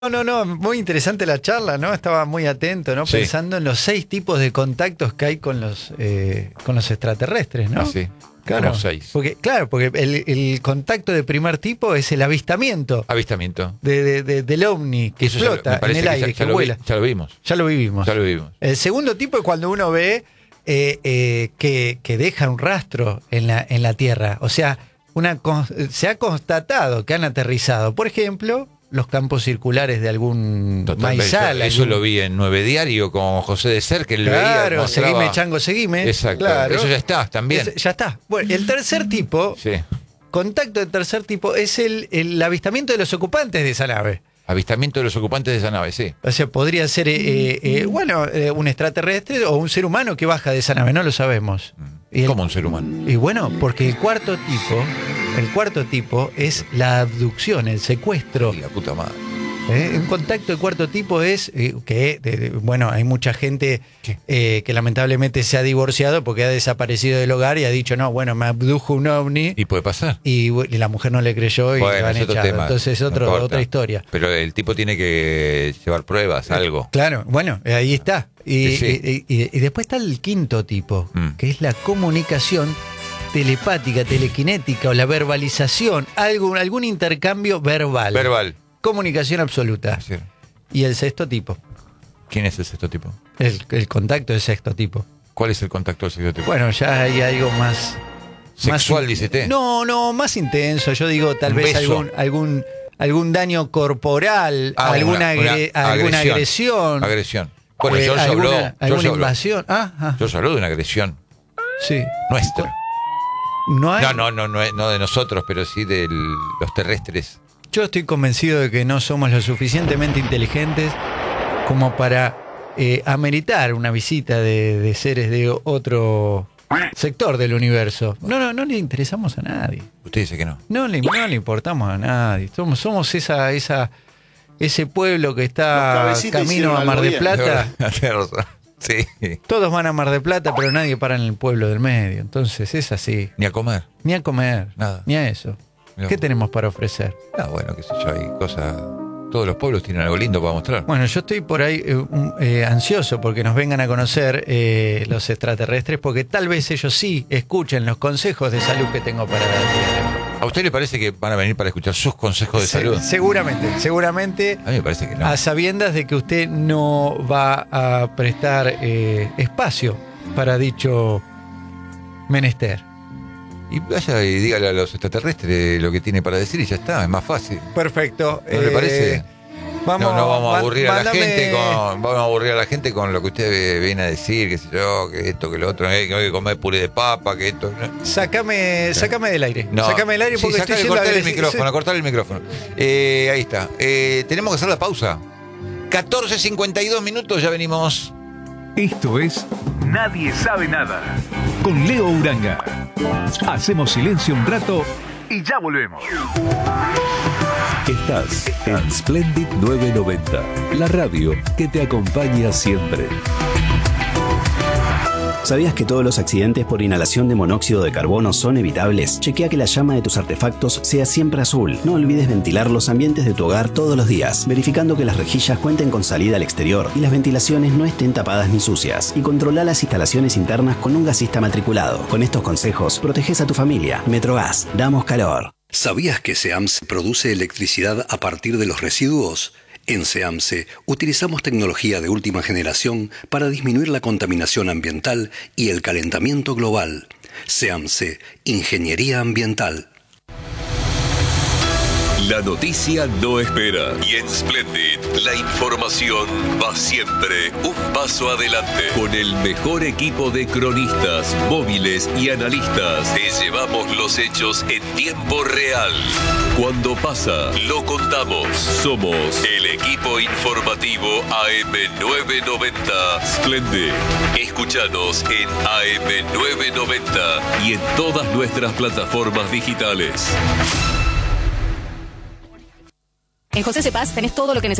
No, muy interesante la charla, ¿no? Estaba muy atento, ¿no? Sí. Pensando en los 6 tipos de contactos que hay con los extraterrestres, ¿no? Ah, sí. Claro, Como 6. porque el contacto de primer tipo es el avistamiento Avistamiento. del ovni que Eso ya explota me parece en el aire, que vuela. Ya lo vimos. Ya lo vivimos. Ya lo vivimos. El segundo tipo es cuando uno ve que deja un rastro en la Tierra. O sea, se ha constatado que han aterrizado. Por ejemplo, los campos circulares de algún maizal. Eso lo vi en 9 Diario con José de Ser, que él veía. Claro, seguime, chango, seguime. Exacto. Claro. Eso ya está, también. Ya está. Bueno, el tercer tipo, Sí. contacto del tercer tipo, es el avistamiento de los ocupantes de esa nave. Avistamiento de los ocupantes de esa nave, sí. O sea, podría ser, un extraterrestre o un ser humano que baja de esa nave, no lo sabemos. Como un ser humano. Y bueno, porque el cuarto tipo es la abducción, el secuestro. Y la puta madre. Un contacto de cuarto tipo es hay mucha gente que lamentablemente se ha divorciado porque ha desaparecido del hogar y ha dicho, no, bueno, me abdujo un ovni. Y puede pasar. Y la mujer no le creyó y Bueno, le han es otro echado. tema. Entonces es No importa. otra historia. Pero el tipo tiene que llevar pruebas, algo. Claro, bueno, ahí está. Sí. Y después está el quinto tipo, que es la comunicación telepática, telequinética o la verbalización, algún intercambio verbal. Verbal. Comunicación absoluta. Sí. Y el sexto tipo, ¿Quién es el sexto tipo? el contacto del sexto tipo. ¿Cuál es el contacto del sexto tipo? Bueno, ya hay algo más... ¿Sexual, dice usted? No, más intenso. Yo digo, tal Un vez beso. algún daño corporal, alguna agresión. Agresión. Bueno, George alguna habló. invasión. George habló de una agresión Sí. nuestra. No hay... No de nosotros, pero sí de los terrestres. Yo estoy convencido de que no somos lo suficientemente inteligentes como para ameritar una visita de seres de otro sector del universo. No le interesamos a nadie. Usted dice que no. No le importamos a nadie. Somos ese pueblo que está camino a Mar del Plata. Sí. Todos van a Mar del Plata, pero nadie para en el pueblo del medio. Entonces es así. Ni a comer. Ni a comer. Nada. Ni a eso. No. ¿Qué tenemos para ofrecer? Bueno, qué sé yo, hay cosas. Todos los pueblos tienen algo lindo para mostrar. Bueno, yo estoy por ahí ansioso porque nos vengan a conocer los extraterrestres, porque tal vez ellos sí escuchen los consejos de salud que tengo para dar. ¿A usted le parece que van a venir para escuchar sus consejos de salud? Seguramente. A mí me parece que no. A sabiendas de que usted no va a prestar espacio para dicho menester. Y vaya y dígale a los extraterrestres lo que tiene para decir y ya está, es más fácil. Perfecto. ¿No le parece? Vamos, no vamos a aburrir a la mándame- gente vamos a aburrir a la gente con lo que usted viene a decir, qué sé yo, que esto, que lo otro, que hay que comer puré de papa, que esto. ¿No? Sácame del aire. No. Sácame del aire porque sí, estoy sacale, siendo cortale el agresivo. micrófono, cortale el micrófono. Ahí está. Tenemos que hacer la pausa. 14:52 minutos, ya venimos. Esto es Nadie sabe nada. Con Leo Uranga. Hacemos silencio un rato y ya volvemos. Estás en Splendid 990, la radio que te acompaña siempre. ¿Sabías que todos los accidentes por inhalación de monóxido de carbono son evitables? Chequea que la llama de tus artefactos sea siempre azul. No olvides ventilar los ambientes de tu hogar todos los días, verificando que las rejillas cuenten con salida al exterior y las ventilaciones no estén tapadas ni sucias. Y controla las instalaciones internas con un gasista matriculado. Con estos consejos, proteges a tu familia. Metrogas, damos calor. ¿Sabías que SEAMSE produce electricidad a partir de los residuos? En SEAMSE utilizamos tecnología de última generación para disminuir la contaminación ambiental y el calentamiento global. SEAMSE, Ingeniería Ambiental. La noticia no espera. Y en Splendid, la información va siempre un paso adelante. Con el mejor equipo de cronistas, móviles y analistas, te llevamos los hechos en tiempo real. Cuando pasa, lo contamos. Somos el equipo informativo AM990 Splendid. Escúchanos en AM990 y en todas nuestras plataformas digitales. En José Cepaz tenés todo lo que necesitas.